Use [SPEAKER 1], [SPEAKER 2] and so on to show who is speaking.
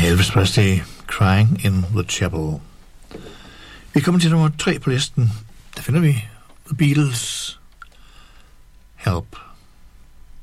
[SPEAKER 1] Elvis Presley, Crying in the Chapel. Vi kommer til nummer 3 på listen. Der finder vi The Beatles, Help.